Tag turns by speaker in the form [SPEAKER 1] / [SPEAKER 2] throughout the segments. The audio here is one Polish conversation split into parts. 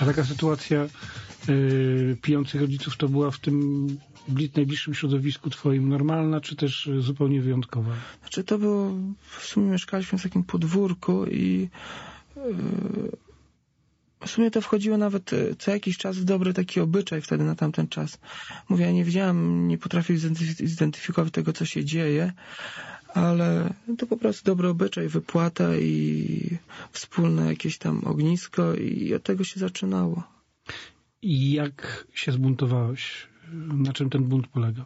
[SPEAKER 1] A taka sytuacja pijących rodziców to była w tym najbliższym środowisku twoim normalna, czy też zupełnie wyjątkowa?
[SPEAKER 2] Znaczy to było, w sumie mieszkaliśmy w takim podwórku i w sumie to wchodziło nawet co jakiś czas w dobry taki obyczaj wtedy na tamten czas. Mówię, ja nie wiedziałem, nie potrafię zidentyfikować tego, co się dzieje, ale to po prostu dobry obyczaj, wypłata i wspólne jakieś tam ognisko i od tego się zaczynało.
[SPEAKER 1] I jak się zbuntowałeś? Na czym ten bunt polegał?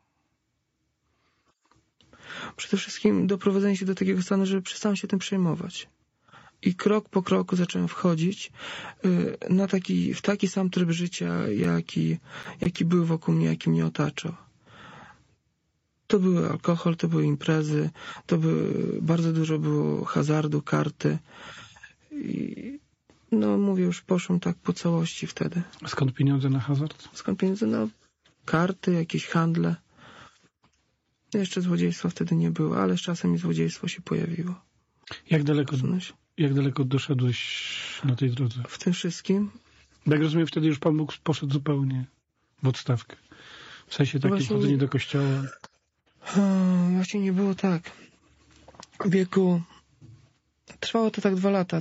[SPEAKER 2] Przede wszystkim doprowadzenie się do takiego stanu, że przestałem się tym przejmować. I krok po kroku zacząłem wchodzić w taki sam tryb życia, jaki był wokół mnie, jaki mnie otaczał. To były alkohol, to były imprezy, bardzo dużo było hazardu, karty. I no mówię, już poszłem tak po całości wtedy.
[SPEAKER 1] A skąd pieniądze na hazard?
[SPEAKER 2] Skąd pieniądze? No karty, jakieś handle. Jeszcze złodziejstwa wtedy nie było, ale z czasem i złodziejstwo się pojawiło.
[SPEAKER 1] Jak daleko doszedłeś na tej drodze?
[SPEAKER 2] W tym wszystkim?
[SPEAKER 1] Jak rozumiem, wtedy już Pan Bóg poszedł zupełnie w odstawkę. W sensie takim chodzenie do kościoła.
[SPEAKER 2] Właśnie nie było tak. W wieku... Trwało to tak 2 lata,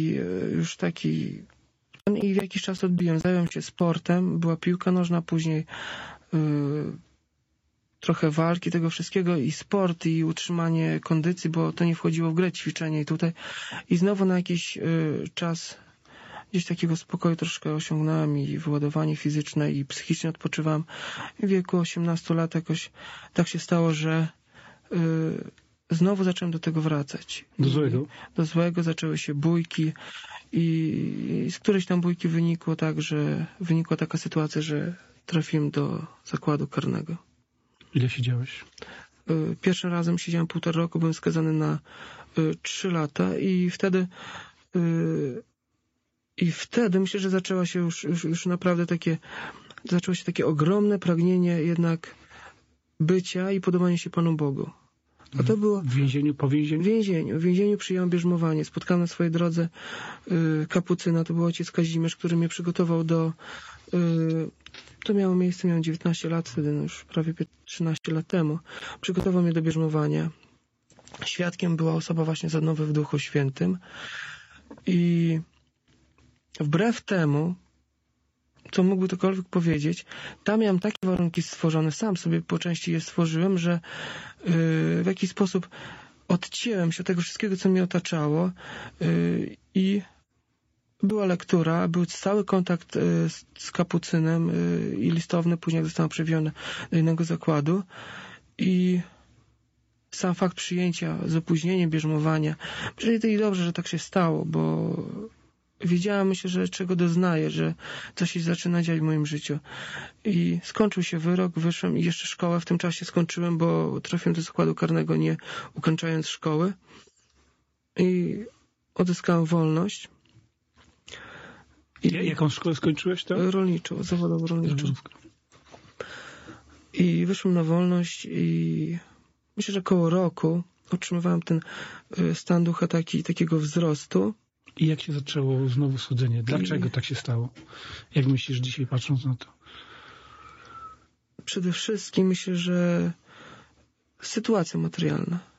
[SPEAKER 2] i w jakiś czas odbiłem. Zająłem się sportem, była piłka nożna, później trochę walki, tego wszystkiego i sport i utrzymanie kondycji, bo to nie wchodziło w grę, ćwiczenie i tutaj. I znowu na jakiś czas gdzieś takiego spokoju troszkę osiągnąłem i wyładowanie fizyczne i psychicznie odpoczywałem. W wieku 18 lat jakoś tak się stało, że znowu zacząłem do tego wracać.
[SPEAKER 1] Do złego?
[SPEAKER 2] Do złego, zaczęły się bójki i z którejś tam bójki wynikła taka sytuacja, że trafiłem do zakładu karnego.
[SPEAKER 1] Ile siedziałeś?
[SPEAKER 2] Pierwszym razem siedziałem 1,5 roku, byłem skazany na 3 lata i wtedy myślę, że zaczęło się naprawdę takie ogromne pragnienie jednak bycia i podobania się Panu Bogu. A to było...
[SPEAKER 1] W więzieniu, po więzieniu?
[SPEAKER 2] W więzieniu przyjąłem bierzmowanie. Spotkałem na swojej drodze kapucyna, to był ojciec Kazimierz, który mnie przygotował to miało miejsce, miałem 19 lat wtedy, już prawie 13 lat temu. Przygotował mnie do bierzmowania. Świadkiem była osoba właśnie z odnowy w Duchu Świętym. I wbrew temu, co mógłby ktokolwiek powiedzieć, tam miałem takie warunki stworzone, sam sobie po części je stworzyłem, że w jakiś sposób odcięłem się od tego wszystkiego, co mnie otaczało i była lektura, był cały kontakt z kapucynem i listowny, później jak zostałem przewieziony do innego zakładu i sam fakt przyjęcia z opóźnieniem bierzmowania, czyli to i dobrze, że tak się stało, bo wiedziałem, myślę, że czego doznaję, że coś się zaczyna dziać w moim życiu. I skończył się wyrok, wyszłem i jeszcze szkołę w tym czasie skończyłem, bo trafiłem do zakładu karnego nie ukończając szkoły i odzyskałem wolność.
[SPEAKER 1] Jaką szkołę skończyłeś to?
[SPEAKER 2] Rolniczą, zawodowo rolniczą. I wyszłem na wolność i myślę, że koło roku otrzymywałem ten stan ducha takiego wzrostu.
[SPEAKER 1] I jak się zaczęło znowu schodzenie? Dlaczego tak się stało? Jak myślisz dzisiaj, patrząc na to?
[SPEAKER 2] Przede wszystkim myślę, że sytuacja materialna.